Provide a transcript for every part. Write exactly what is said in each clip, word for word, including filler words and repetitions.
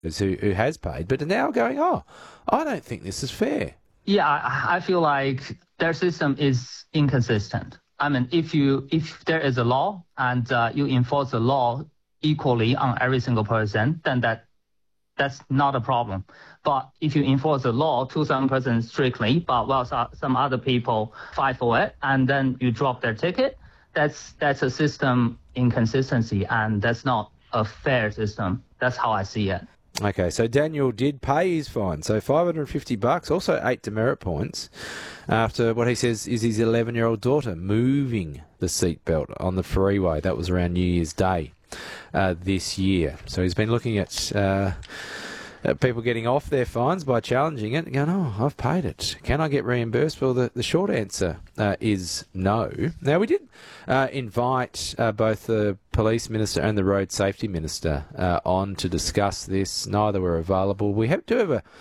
who, who has paid, but are now going, oh, I don't think this is fair. Yeah, I, I feel like their system is inconsistent. I mean, if you if there is a law and uh, you enforce the law equally on every single person, then that that's not a problem. But if you enforce the law to some person strictly, but while so, some other people fight for it, and then you drop their ticket, that's that's a system inconsistency, and that's not a fair system. That's how I see it. Okay, so Daniel did pay his fine, so five hundred fifty bucks, also eight demerit points, after what he says is his eleven-year-old daughter moving the seatbelt on the freeway. That was around New Year's Day uh, this year. So he's been looking at, uh, at people getting off their fines by challenging it and going, oh, I've paid it. Can I get reimbursed? Well, the, the short answer uh, is no. Now, we did uh, invite uh, both the Police Minister and the Road Safety Minister uh, on to discuss this. Neither were available. We have, do have a,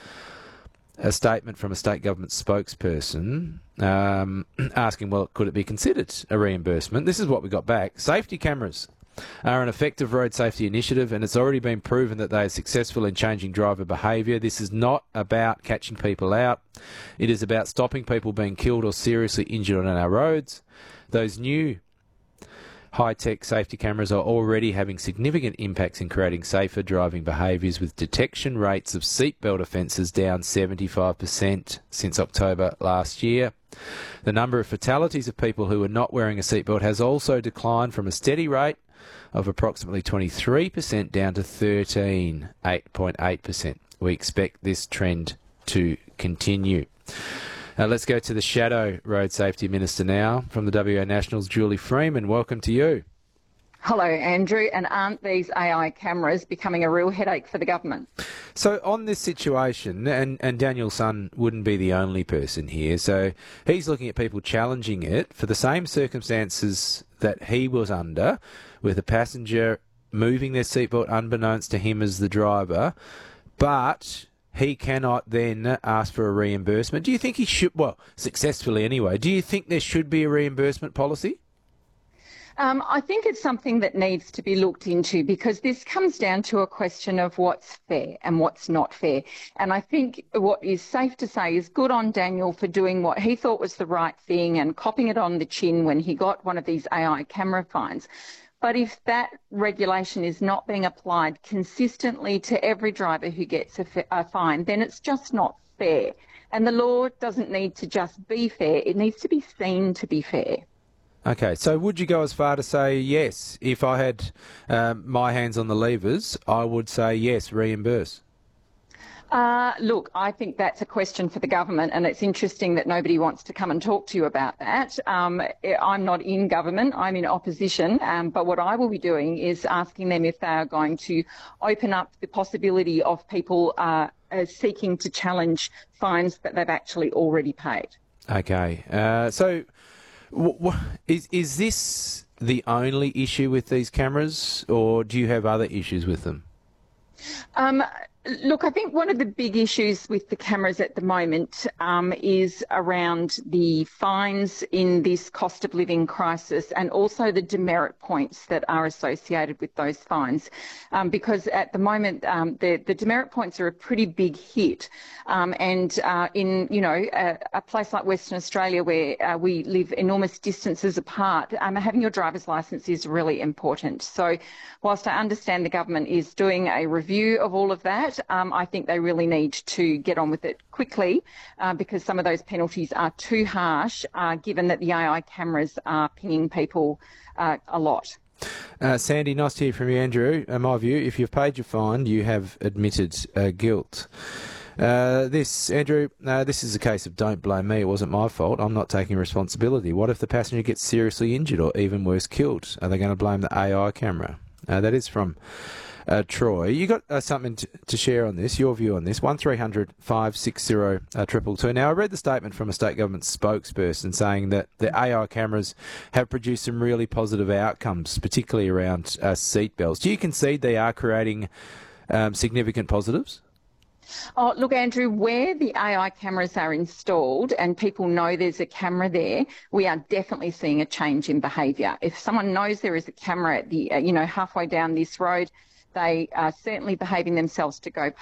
a statement from a state government spokesperson um, asking, well, could it be considered a reimbursement? This is what we got back. Safety cameras are an effective road safety initiative, and it's already been proven that they are successful in changing driver behaviour. This is not about catching people out. It is about stopping people being killed or seriously injured on our roads. Those new high-tech safety cameras are already having significant impacts in creating safer driving behaviours, with detection rates of seatbelt offences down seventy-five percent since October last year. The number of fatalities of people who are not wearing a seatbelt has also declined from a steady rate of approximately twenty-three percent down to thirteen point eight percent. We expect this trend to continue. Now let's go to the Shadow Road Safety Minister now from the W A Nationals, Julie Freeman. Welcome to you. Hello, Andrew. And aren't these A I cameras becoming a real headache for the government? So on this situation, and, and Daniel Sun wouldn't be the only person here, so he's looking at people challenging it for the same circumstances that he was under, with a passenger moving their seatbelt unbeknownst to him as the driver, but he cannot then ask for a reimbursement. Do you think he should, well, successfully anyway, do you think there should be a reimbursement policy? Um, I think it's something that needs to be looked into, because this comes down to a question of what's fair and what's not fair. And I think what is safe to say is good on Daniel for doing what he thought was the right thing and copping it on the chin when he got one of these A I camera fines. But if that regulation is not being applied consistently to every driver who gets a, a fine, then it's just not fair. And the law doesn't need to just be fair, it needs to be seen to be fair. Okay, so would you go as far to say, yes, if I had um, my hands on the levers, I would say, yes, reimburse? Uh, look, I think that's a question for the government, and it's interesting that nobody wants to come and talk to you about that. Um, I'm not in government, I'm in opposition, um, but what I will be doing is asking them if they are going to open up the possibility of people uh, uh, seeking to challenge fines that they've actually already paid. Okay, uh, so w- w- is, is this the only issue with these cameras, or do you have other issues with them? Um, Look, I think one of the big issues with the cameras at the moment um, is around the fines in this cost of living crisis, and also the demerit points that are associated with those fines. Um, because at the moment, um, the, the demerit points are a pretty big hit. Um, and uh, in, you know, a, a place like Western Australia, where uh, we live enormous distances apart, um, having your driver's licence is really important. So whilst I understand the government is doing a review of all of that, Um, I think they really need to get on with it quickly, uh, because some of those penalties are too harsh, uh, given that the A I cameras are pinging people uh, a lot. Uh, Sandy, nice to hear from you. Andrew, in my view, if you've paid your fine, you have admitted uh, guilt. Uh, this, Andrew, uh, this is a case of don't blame me, it wasn't my fault, I'm not taking responsibility. What if the passenger gets seriously injured or even worse, killed? Are they going to blame the A I camera? Uh, that is from Uh, Troy. You got uh, something to, to share on this, your view on this, one three hundred five six zero two two two. Now, I read the statement from a state government spokesperson saying that the A I cameras have produced some really positive outcomes, particularly around uh, seat belts. Do you concede they are creating um, significant positives? Oh, look, Andrew, where the A I cameras are installed and people know there's a camera there, we are definitely seeing a change in behaviour. If someone knows there is a camera at the, uh, you know, halfway down this road, They are certainly behaving themselves to go